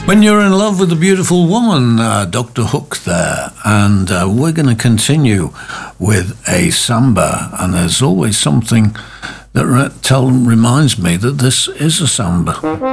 When you're in love with a beautiful woman, Dr. Hook there, and we're going to continue with a samba, and there's always something that reminds me that this is a samba.